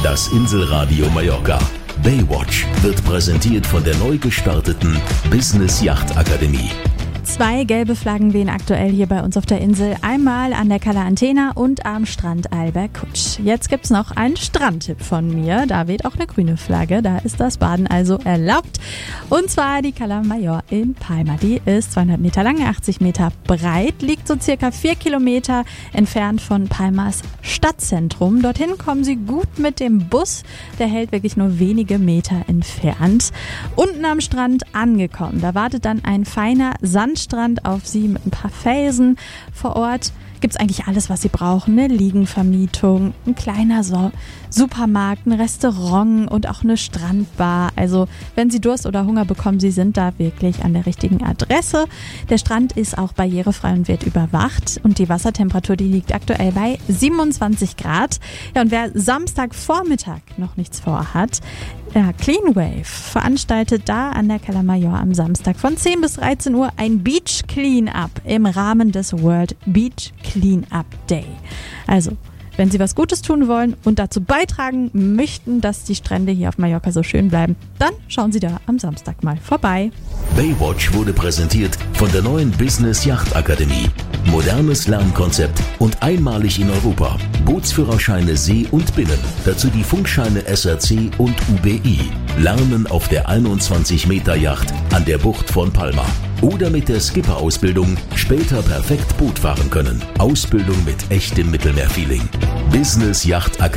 Das Inselradio Mallorca. Baywatch wird präsentiert von der neu gestarteten Business Yacht Akademie. 2 gelbe Flaggen wehen aktuell hier bei uns auf der Insel. Einmal an der Cala Antena und am Strand Alberkutsch. Jetzt gibt's noch einen Strandtipp von mir. Da weht auch eine grüne Flagge. Da ist das Baden also erlaubt. Und zwar die Cala Major in Palma. Die ist 200 Meter lang, 80 Meter breit, liegt so circa 4 Kilometer entfernt von Palmas Stadtzentrum. Dorthin kommen Sie gut mit dem Bus. Der hält wirklich nur wenige Meter entfernt. Unten am Strand angekommen. Da wartet dann ein feiner Sandstrand auf Sie mit ein paar Felsen. Vor Ort gibt's eigentlich alles, was Sie brauchen. Eine Liegenvermietung, ein kleiner Supermarkt, ein Restaurant und auch eine Strandbar. Also wenn Sie Durst oder Hunger bekommen, Sie sind da wirklich an der richtigen Adresse. Der Strand ist auch barrierefrei und wird überwacht. Und die Wassertemperatur, die liegt aktuell bei 27 Grad. Ja, und wer Samstagvormittag noch nichts vorhat, Clean Wave veranstaltet da an der Cala Major am Samstag von 10 bis 13 Uhr ein Beach Clean-Up im Rahmen des World Beach Clean-Up Day. Also, wenn Sie was Gutes tun wollen und dazu beitragen möchten, dass die Strände hier auf Mallorca so schön bleiben, dann schauen Sie da am Samstag mal vorbei. Baywatch wurde präsentiert von der neuen Business Yacht Akademie. Modernes Lernkonzept und einmalig in Europa. Bootsführerscheine See und Binnen. Dazu die Funkscheine SRC und UBI. Lernen auf der 21 Meter Yacht an der Bucht von Palma. Oder mit der Skipper-Ausbildung später perfekt Boot fahren können. Ausbildung mit echtem Mittelmeerfeeling. Business Yacht Akademie.